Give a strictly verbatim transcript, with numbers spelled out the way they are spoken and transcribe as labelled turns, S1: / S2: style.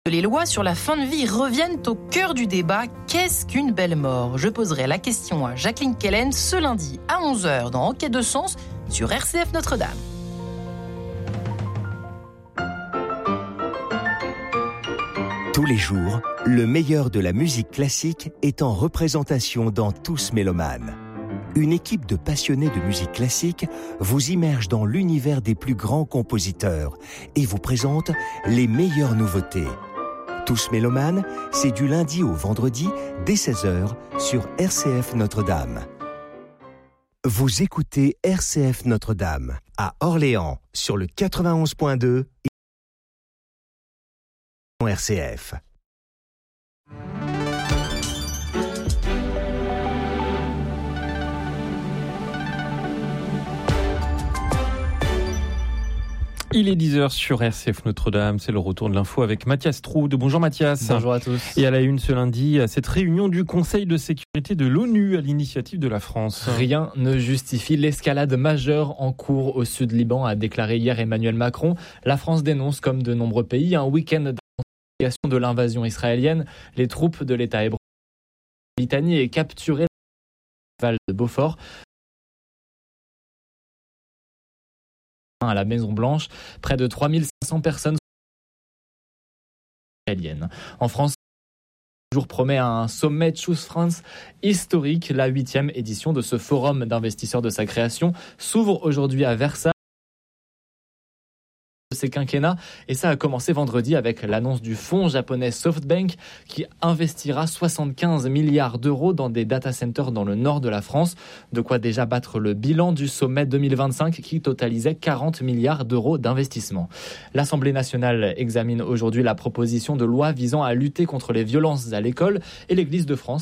S1: Les lois sur la fin de vie reviennent au cœur du débat. Qu'est-ce qu'une belle mort ? Je poserai la question à Jacqueline Kellen ce lundi à onze heures dans Enquête de sens sur R C F Notre-Dame.
S2: Tous les jours, le meilleur de la musique classique est en représentation dans Tous Mélomanes. Une équipe de passionnés de musique classique vous immerge dans l'univers des plus grands compositeurs et vous présente les meilleures nouveautés. Tous Mélomanes, c'est du lundi au vendredi dès seize heures sur R C F Notre-Dame. Vous écoutez R C F Notre-Dame à Orléans sur le quatre-vingt-onze point deux et R C F.
S3: Il est dix heures sur R C F Notre-Dame, c'est le retour de l'info avec Mathias Troude. Bonjour Mathias.
S4: Bonjour à tous.
S3: Et à la une ce lundi, cette réunion du Conseil de sécurité de l'ONU à l'initiative de la France.
S4: Rien ne justifie l'escalade majeure en cours au sud Liban, a déclaré hier Emmanuel Macron. La France dénonce, comme de nombreux pays, un week-end d'investigation de l'invasion israélienne. Les troupes de l'État hébreu en Litanie et capturé la Val de Beaufort. À la Maison-Blanche, près de trois mille cinq cents personnes israéliennes. En France, le jour promet un sommet Choose France historique. La huitième édition de ce forum d'investisseurs de sa création s'ouvre aujourd'hui à Versailles. Ces quinquennats, et ça a commencé vendredi avec l'annonce du fonds japonais SoftBank qui investira soixante-quinze milliards d'euros dans des data centers dans le nord de la France, de quoi déjà battre le bilan du sommet deux mille vingt-cinq qui totalisait quarante milliards d'euros d'investissement. L'Assemblée nationale examine aujourd'hui la proposition de loi visant à lutter contre les violences à l'école et l'Église de France